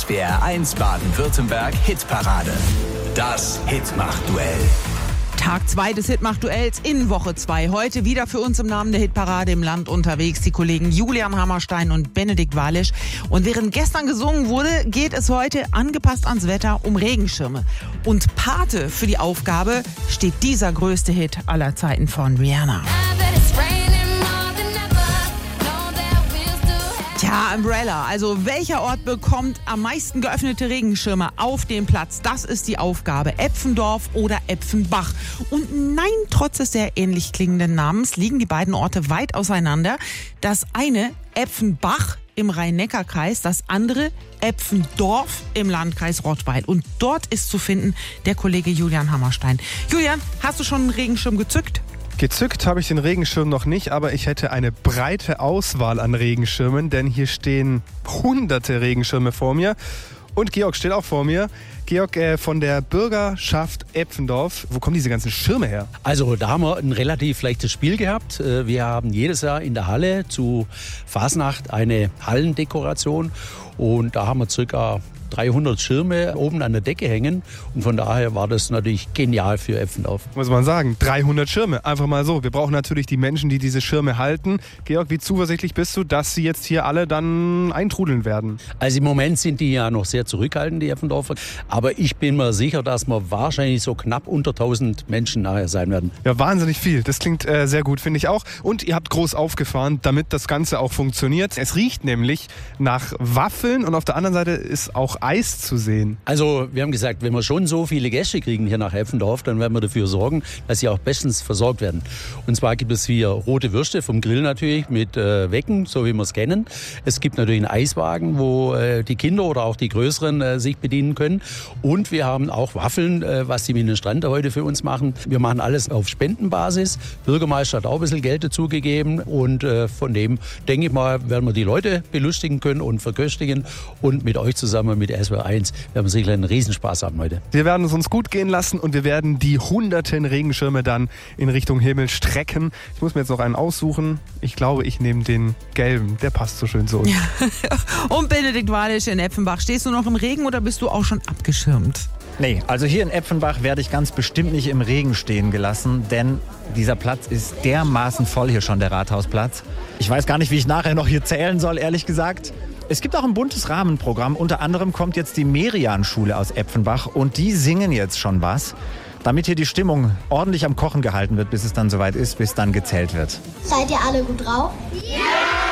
SWR1 Baden-Württemberg Hitparade. Das Hitmach-Duell. Tag 2 des Hitmach-Duells in Woche 2. Heute wieder für uns im Namen der Hitparade im Land unterwegs die Kollegen Julian Hammerstein und Benedikt Walisch. Und während gestern gesungen wurde, geht es heute, angepasst ans Wetter, um Regenschirme. Und Pate für die Aufgabe steht dieser größte Hit aller Zeiten von Rihanna. Tja, Umbrella. Also welcher Ort bekommt am meisten geöffnete Regenschirme auf dem Platz? Das ist die Aufgabe. Epfendorf oder Epfenbach. Und nein, trotz des sehr ähnlich klingenden Namens liegen die beiden Orte weit auseinander. Das eine, Epfenbach im Rhein-Neckar-Kreis, das andere Epfendorf im Landkreis Rottweil. Und dort ist zu finden der Kollege Julian Hammerstein. Julian, hast du schon einen Regenschirm gezückt? Gezückt habe ich den Regenschirm noch nicht, aber ich hätte eine breite Auswahl an Regenschirmen, denn hier stehen hunderte Regenschirme vor mir. Und Georg steht auch vor mir. Georg, von der Bürgerschaft Epfendorf, wo kommen diese ganzen Schirme her? Also da haben wir ein relativ leichtes Spiel gehabt. Wir haben jedes Jahr in der Halle zu Fasnacht eine Hallendekoration und da haben wir circa 300 Schirme oben an der Decke hängen und von daher war das natürlich genial für Epfendorf. Muss man sagen, 300 Schirme, einfach mal so. Wir brauchen natürlich die Menschen, die diese Schirme halten. Georg, wie zuversichtlich bist du, dass sie jetzt hier alle dann eintrudeln werden? Also im Moment sind die ja noch sehr zurückhaltend, die Epfendorfer, aber ich bin mir sicher, dass wir wahrscheinlich so knapp unter 1000 Menschen nachher sein werden. Ja, wahnsinnig viel. Das klingt sehr gut, finde ich auch. Und ihr habt groß aufgefahren, damit das Ganze auch funktioniert. Es riecht nämlich nach Waffeln und auf der anderen Seite ist auch Eis zu sehen. Also wir haben gesagt, wenn wir schon so viele Gäste kriegen hier nach Epfendorf, dann werden wir dafür sorgen, dass sie auch bestens versorgt werden. Und zwar gibt es hier rote Würste vom Grill natürlich mit Wecken, so wie wir es kennen. Es gibt natürlich einen Eiswagen, wo die Kinder oder auch die Größeren sich bedienen können. Und wir haben auch Waffeln, was die Minenstrand heute für uns machen. Wir machen alles auf Spendenbasis. Bürgermeister hat auch ein bisschen Geld dazu gegeben. Und von dem, denke ich mal, werden wir die Leute belustigen können und verköstigen. Und mit euch zusammen, mit SWR1, werden wir sicher einen Riesenspaß haben heute. Wir werden es uns gut gehen lassen und wir werden die hunderten Regenschirme dann in Richtung Himmel strecken. Ich muss mir jetzt noch einen aussuchen. Ich glaube, ich nehme den gelben. Der passt so schön zu uns. Ja. Und Benedikt Walisch in Epfenbach. Stehst du noch im Regen oder bist du auch schon abgeschirmt? Nee, also hier in Epfenbach werde ich ganz bestimmt nicht im Regen stehen gelassen, denn dieser Platz ist dermaßen voll hier schon, der Rathausplatz. Ich weiß gar nicht, wie ich nachher noch hier zählen soll, ehrlich gesagt. Es gibt auch ein buntes Rahmenprogramm. Unter anderem kommt jetzt die Merian-Schule aus Epfenbach und die singen jetzt schon was, damit hier die Stimmung ordentlich am Kochen gehalten wird, bis es dann soweit ist, bis dann gezählt wird. Seid ihr alle gut drauf? Ja!